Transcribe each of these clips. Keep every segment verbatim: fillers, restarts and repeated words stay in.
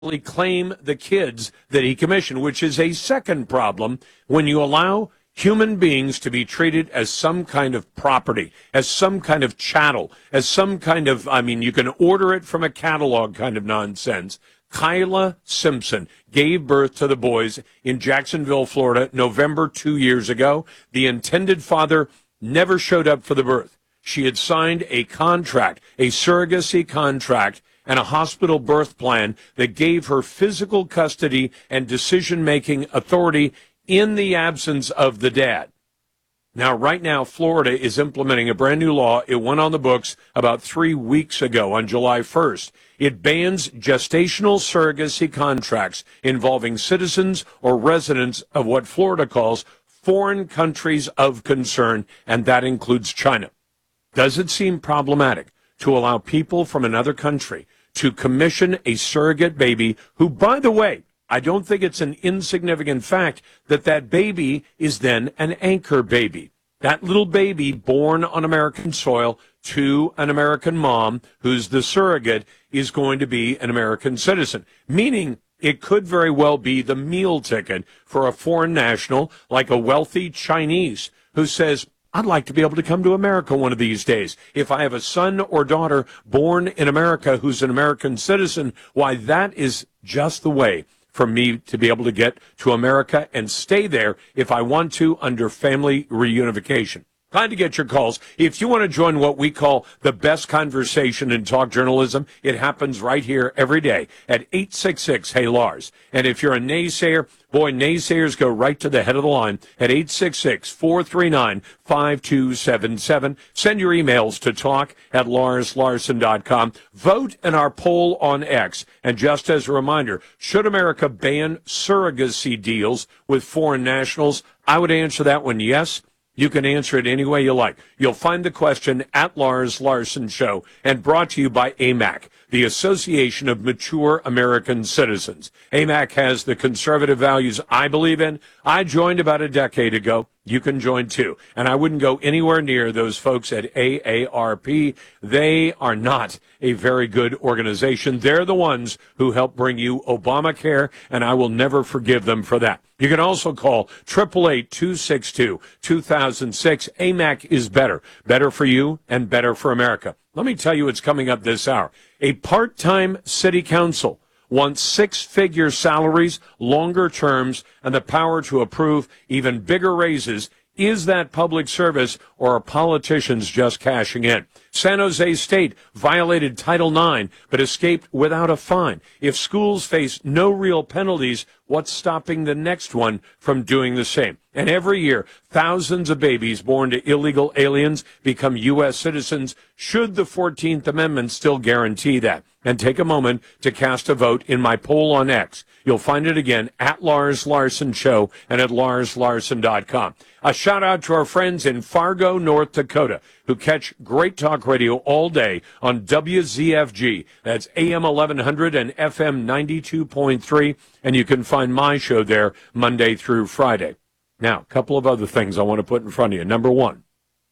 claim the kids that he commissioned, which is a second problem when you allow human beings to be treated as some kind of property, as some kind of chattel, as some kind of, I mean, you can order it from a catalog kind of nonsense. Kyla Simpson gave birth to the boys in Jacksonville, Florida, November two years ago. The intended father never showed up for the birth. She had signed a contract, a surrogacy contract, and a hospital birth plan that gave her physical custody and decision-making authority in the absence of the dad. Now, right now, Florida is implementing a brand new law. It went on the books about three weeks ago on July first. It bans gestational surrogacy contracts involving citizens or residents of what Florida calls foreign countries of concern, and that includes China. Does it seem problematic to allow people from another country to commission a surrogate baby who, by the way, I don't think it's an insignificant fact that that baby is then an anchor baby. That little baby born on American soil to an American mom who's the surrogate is going to be an American citizen, meaning it could very well be the meal ticket for a foreign national like a wealthy Chinese who says, I'd like to be able to come to America one of these days. If I have a son or daughter born in America who's an American citizen, why, that is just the way for me to be able to get to America and stay there if I want to under family reunification. Time to get your calls. If you want to join what we call the best conversation in talk journalism, it happens right here every day at eight six six, hey Lars. And if you're a naysayer, boy, naysayers go right to the head of the line at eight six six, four three nine, five two seven seven. Send your emails to talk at lars larson dot com. Vote in our poll on X. And just as a reminder, should America ban surrogacy deals with foreign nationals? I would answer that one yes. You can answer it any way you like. You'll find the question at Lars Larson Show, and brought to you by A M A C, the Association of Mature American Citizens. A M A C has the conservative values I believe in. I joined about a decade ago. You can join too. And I wouldn't go anywhere near those folks at A A R P. They are not a very good organization. They're the ones who helped bring you Obamacare, and I will never forgive them for that. You can also call eight eight eight, two six two, two thousand six. A M A C is better. Better for you and better for America. Let me tell you what's coming up this hour. A part-time city council wants six-figure salaries, longer terms, and the power to approve even bigger raises. Is that public service, or are politicians just cashing in? San Jose State violated Title nine but escaped without a fine. If schools face no real penalties, what's stopping the next one from doing the same? And every year, thousands of babies born to illegal aliens become U S citizens. Should the fourteenth Amendment still guarantee that? And take a moment to cast a vote in my poll on X. You'll find it again at Lars Larson Show and at lars larson dot com. A shout out to our friends in Fargo, North Dakota, who catch Great Talk Radio all day on W Z F G. That's A M eleven hundred and F M ninety-two point three. And you can find my show there Monday through Friday. Now, a couple of other things I want to put in front of you. Number one,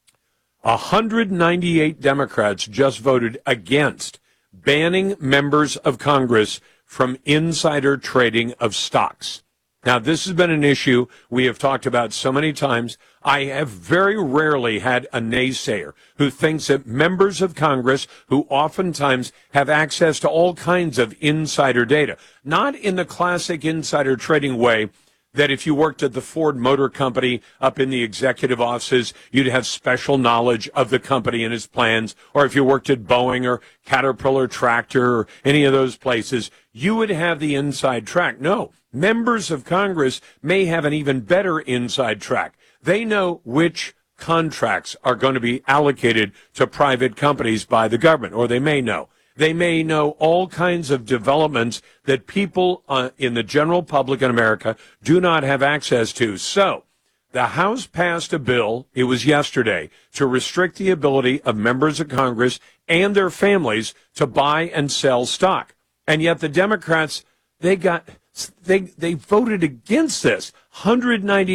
one hundred ninety-eight Democrats just voted against banning members of Congress from insider trading of stocks. Now, this has been an issue we have talked about so many times. I have very rarely had a naysayer who thinks that members of Congress, who oftentimes have access to all kinds of insider data, not in the classic insider trading way, that if you worked at the Ford Motor Company up in the executive offices, you'd have special knowledge of the company and its plans, or if you worked at Boeing or Caterpillar Tractor or any of those places, you would have the inside track. No, members of Congress may have an even better inside track. They know which contracts are going to be allocated to private companies by the government, or they may know. They may know all kinds of developments that people uh, in the general public in America do not have access to. So the House passed a bill, it was yesterday, to restrict the ability of members of Congress and their families to buy and sell stock. And yet the Democrats, they got they they voted against this. one hundred ninety-eight.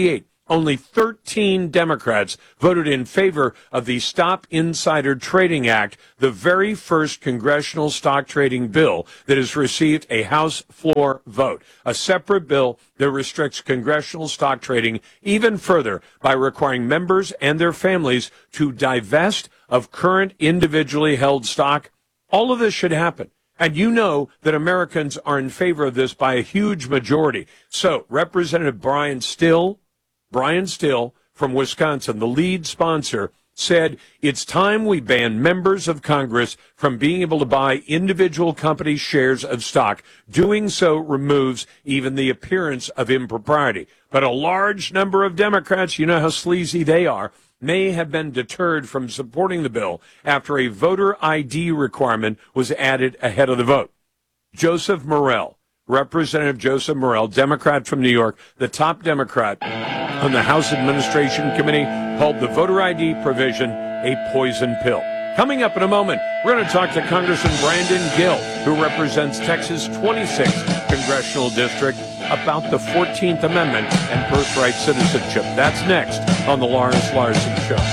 only thirteen Democrats voted in favor of the Stop Insider Trading Act, the very first congressional stock trading bill that has received a House floor vote, a separate bill that restricts congressional stock trading even further by requiring members and their families to divest of current individually held stock. All of this should happen. And you know that Americans are in favor of this by a huge majority. So Representative Brian Still, Brian Still from Wisconsin, the lead sponsor, said it's time we ban members of Congress from being able to buy individual company shares of stock. Doing so removes even the appearance of impropriety. But a large number of Democrats, you know how sleazy they are, may have been deterred from supporting the bill after a voter I D requirement was added ahead of the vote. Joseph Morell, Representative Joseph Morell, Democrat from New York, the top Democrat on the House Administration Committee, called the voter I D provision a poison pill. Coming up in a moment, we're going to talk to Congressman Brandon Gill, who represents Texas' twenty-sixth Congressional District, about the fourteenth Amendment and birthright citizenship. That's next on the Lawrence Larson Show.